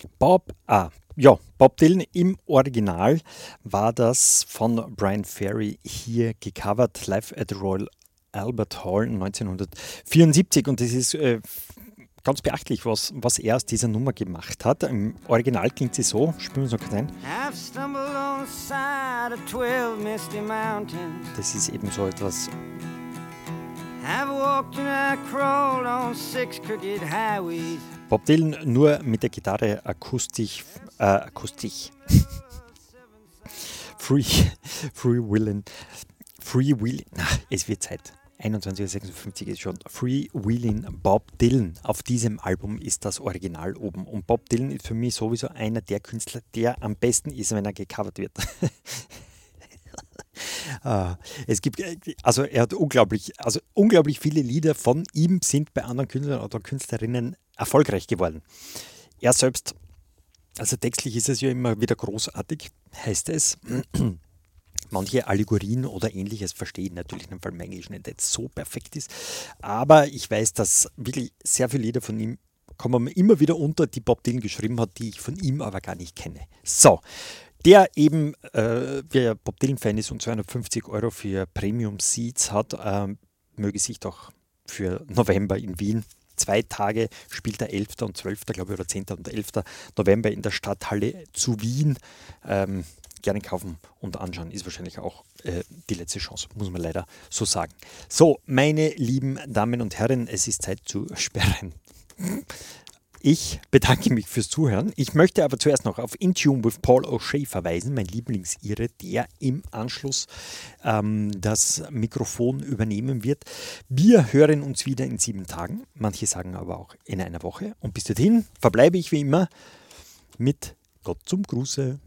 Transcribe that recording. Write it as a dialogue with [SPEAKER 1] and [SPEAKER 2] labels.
[SPEAKER 1] Bob Dylan im Original war das von Brian Ferry hier gecovert, live at the Royal Albert Hall 1974. Und das ist ganz beachtlich, was er aus dieser Nummer gemacht hat. Im Original klingt sie so, spielen wir es noch kurz ein. Das ist eben so etwas. Bob Dylan nur mit der Gitarre akustisch. Free Willin', es wird Zeit. 21:56 ist schon. Free Willin' Bob Dylan. Auf diesem Album ist das Original oben. Und Bob Dylan ist für mich sowieso einer der Künstler, der am besten ist, wenn er gecovert wird. Es gibt, also er hat unglaublich viele Lieder von ihm sind bei anderen Künstlern oder Künstlerinnen erfolgreich geworden. Er selbst, also textlich ist es ja immer wieder großartig, heißt es. Manche Allegorien oder Ähnliches verstehen natürlich in dem Englisch nicht jetzt so perfekt ist. Aber ich weiß, dass wirklich sehr viele Lieder von ihm kommen mir immer wieder unter, die Bob Dylan geschrieben hat, die ich von ihm aber gar nicht kenne. So, der eben, wer Bob Dylan-Fan ist und 250 € für Premium Seats hat, möge sich doch für November in Wien 2 Tage spielt er 11. und 12., glaube ich, oder 10. und 11. November in der Stadthalle zu Wien. Gerne kaufen und anschauen, ist wahrscheinlich auch die letzte Chance, muss man leider so sagen. So, meine lieben Damen und Herren, es ist Zeit zu sperren. Ich bedanke mich fürs Zuhören. Ich möchte aber zuerst noch auf In Tune with Paul O'Shea verweisen, mein Lieblingsire, der im Anschluss das Mikrofon übernehmen wird. Wir hören uns wieder in 7 Tagen, manche sagen aber auch in einer Woche. Und bis dorthin verbleibe ich wie immer mit Gott zum Gruße.